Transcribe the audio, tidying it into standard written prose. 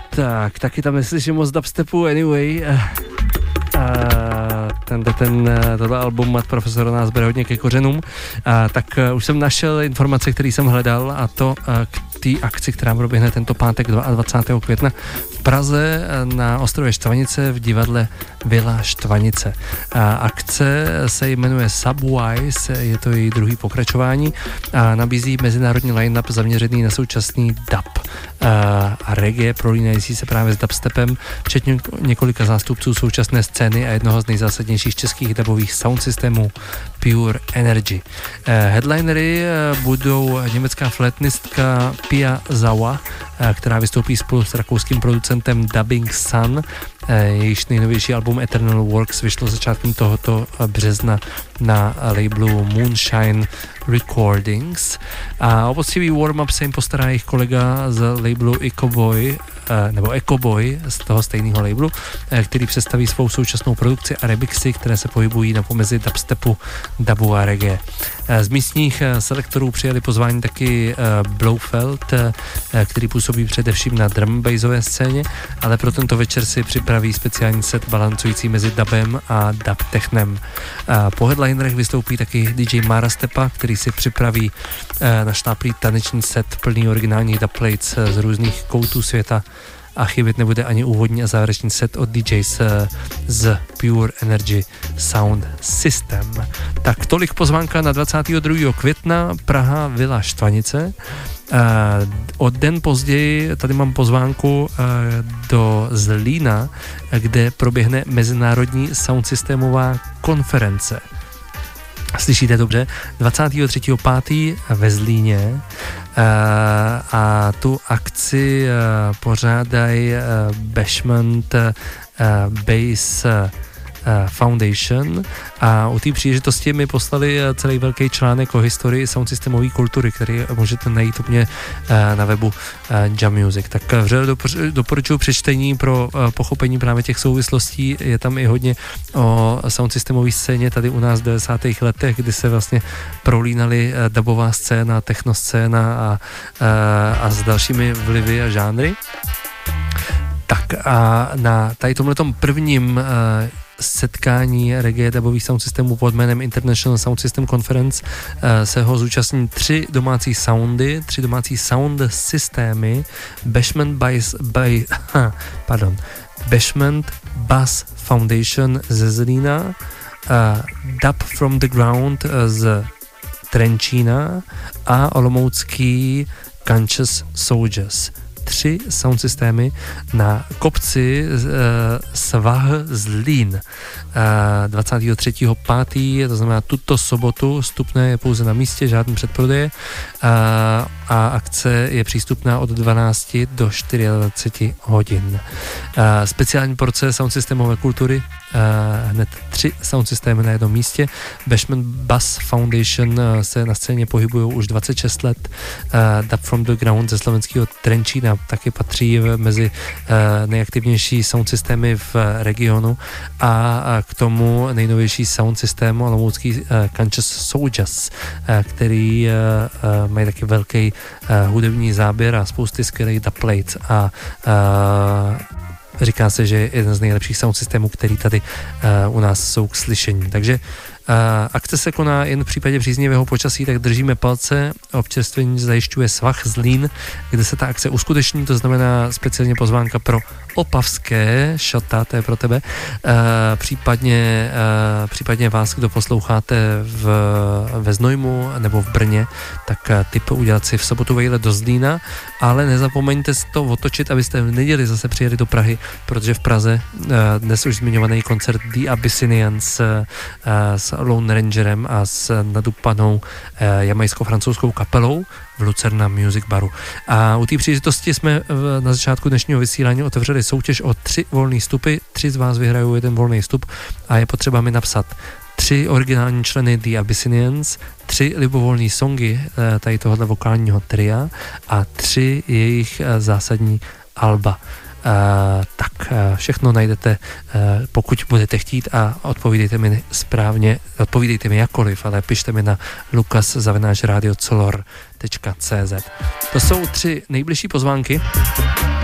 Tak, taky tam neslyším moc dubstepu, anyway. Tohle album Mat Profesor nás bere hodně ke kořenům. Tak už jsem našel informace, které jsem hledal, a to k té akci, která proběhne tento pátek 22. května v Praze na ostrově Štvanice v divadle Vila Štvanice. Akce se jmenuje Subwise, je to její druhý pokračování a nabízí mezinárodní line-up zaměřený na současný dub a reggae prolínající se právě s dubstepem, včetně několika zástupců současné scény a jednoho z nejzásadnějších českých dubových sound systémů Pure Energy. Headlinery budou německá flétnistka Pia Zawa, která vystoupí spolu s rakouským producentem Dubbing Sun. Jejíž nejnovější album Eternal Works vyšlo začátkem tohoto března na labelu Moonshine Recordings. A o poctivý warm-up se jim postará jejich kolega z labelu Ecoboy z toho stejného labelu, který představí svou současnou produkci a remixy, které se pohybují na pomezi dubstepu, dubu a reggae. Z místních selektorů přijali pozvání taky Blofeld, který působí především na drum bassové scéně, ale pro tento večer si připraví speciální set balancující mezi dubem a dub technem. Po headlinerech vystoupí taky DJ Mara Stepa, který si připraví našláplý taneční set plný originálních dubplates z různých koutů světa. A chybět nebude ani úvodní a závěrečný set od DJs z Pure Energy Sound System. Tak tolik pozvánka na 22. května Praha Vila Štvanice. O den později tady mám pozvánku do Zlína, kde proběhne mezinárodní soundsystémová konference. Slyšíte dobře, 23.5. ve Zlíně a tu akci pořádají Bashment Bass Foundation a u té příležitosti mi poslali celý velký článek o historii soundsystémové kultury, který můžete najít u mě na webu Jam Music. Tak vřele doporučuji přečtení pro pochopení právě těch souvislostí. Je tam i hodně o soundsystémové scéně tady u nás v 90. letech, kdy se vlastně prolínaly dubová scéna, technoscéna a s dalšími vlivy a žánry. Tak a na tady tomhletom prvním setkání reggae dubových sound systémů pod jménem International Sound System Conference se ho zúčastní tři domácí sound systémy Bashment Bass Foundation ze Zlína, Dub from the Ground z Trenčína a olomoucký Conscious Soldiers. 3 sound systémy na kopci Svah Zlín 23.5. to znamená tuto sobotu. Vstupné je pouze na místě, žádný předprodeje a akce je přístupná od 12 do 24 hodin. Speciální porce sound systémové kultury, hned 3 sound systémy na jednom místě. Bashment Bass Foundation se na scéně pohybují už 26 let. Dub from the Ground ze slovenského Trenčína taky patří mezi nejaktivnější sound systémy v regionu a k tomu nejnovější sound systém olomoucký Conscious Soldiers, který mají taky velký hudební záběr a spousty skvělých dubplates a říká se, že je jeden z nejlepších sound systémů, který tady u nás jsou k slyšení. Takže akce se koná jen v případě příznivého počasí, tak držíme palce. Občerstvení zajišťuje Svah Zlín, kde se ta akce uskuteční, to znamená speciálně pozvánka pro opavské šota, to je pro tebe. Případně vás, kdo posloucháte ve Znojmu nebo v Brně, tak tip udělat si v sobotu vejlet do Zlína, ale nezapomeňte to otočit, abyste v neděli zase přijeli do Prahy, protože v Praze dnes už zmiňovaný koncert The Abyssinians s Lone Rangerem a s nadupanou jamajsko-francouzskou kapelou v Lucerna Music Baru. A u té příležitosti jsme na začátku dnešního vysílání otevřeli soutěž o 3 volné vstupy. 3 z vás vyhrajou 1 volný vstup a je potřeba mi napsat 3 originální členy The Abyssinians, 3 libovolné songy tady tohohle vokálního tria a 3 jejich zásadní alba. Tak všechno najdete, pokud budete chtít, a odpovídejte mi správně, odpovídejte mi jakkoliv, ale pište mi na lukas@radiocolor.cz. To jsou 3 nejbližší pozvánky.